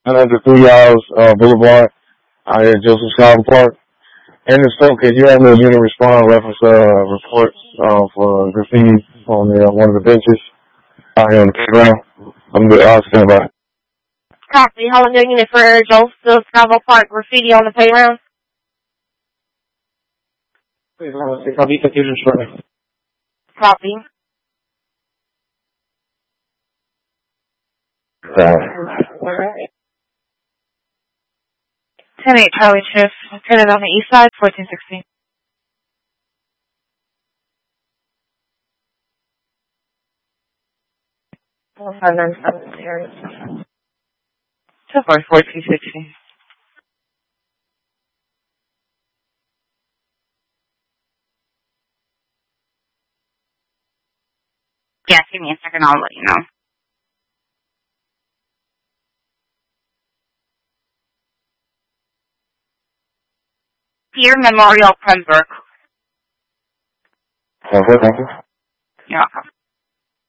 103 Boulevard out here at Joseph Scott Park. And the so could you have a unit respond reference reports for graffiti on one of the benches out here on the playground? I'm asking about it. Copy. How long unit for Joseph Scott Park graffiti on the playground? Copy confusion shortly. Copy. Alright. 10-8 Charlie Shift. Headed on the east side, 1416. So far, 1416. Yeah, give me a second, I'll let you know. Pier Memorial, Pembroke. Thank you. You're welcome.